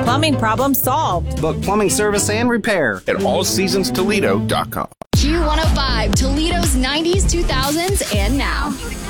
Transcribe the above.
Plumbing problem solved. Book plumbing service and repair at allseasonstoledo.com. Q105, Toledo's 90s, 2000s, and now.